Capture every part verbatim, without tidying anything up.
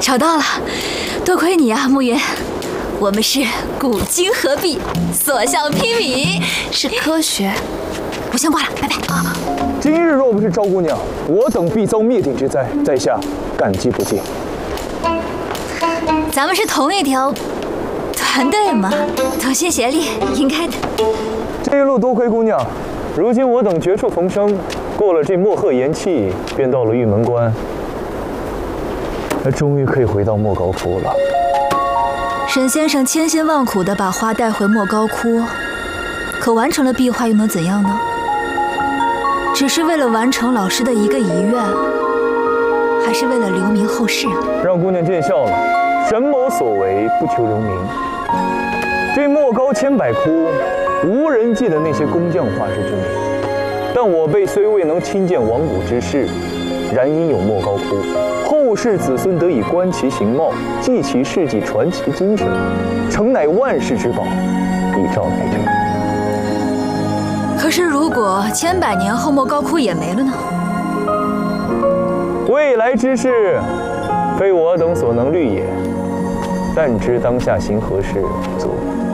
找到了，多亏你啊，暮云。我们是古今合璧，所向披靡， 是科学。 我先挂了，拜拜啊！ 今日若不是昭姑娘，我等必遭灭顶之灾，在下感激不尽。 咱们是同一条团队嘛，同心协力，应该的。 这一路多亏姑娘，如今我等绝处逢生，过了这墨鹤炎气，便到了玉门关，终于可以回到莫高窟了。 沈先生千辛万苦地把花带回莫高窟，可完成了壁画又能怎样呢？只是为了完成老师的一个遗愿，还是为了留名后世啊？ 让姑娘见笑了，沈某所为不求留名。这莫高千百窟，无人记得那些工匠画师之名，但我辈虽未能亲见亡古之事，然因有莫高窟，后世子孙得以观其形貌，记其事迹，传其精神，诚乃万世之宝，以昭乃者。 可是如果千百年后莫高窟也没了呢？ 未来之事，非我等所能虑也。但知当下行何事，足。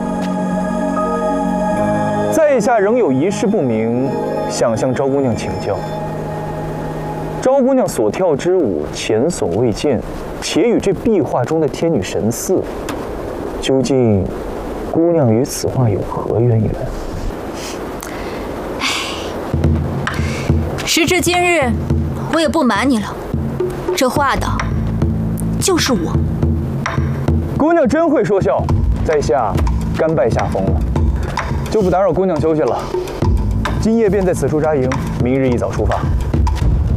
在下仍有一事不明，想向昭姑娘请教。昭姑娘所跳之舞前所未见，且与这壁画中的天女神似，究竟姑娘与此画有何渊源？ 时至今日，我也不瞒你了，这画的就是我。 姑娘真会说笑，在下甘拜下风了，就不打扰姑娘休息了。今夜便在此处扎营，明日一早出发。